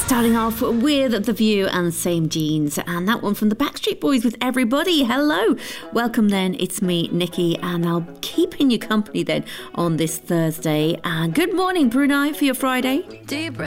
Starting off with The View and Same Jeans, and that one from the Backstreet Boys with Everybody. Hello, welcome then, it's me, Nikki, and I'll be keeping you company then on this Thursday. And good morning, Brunei, for your Friday. Deep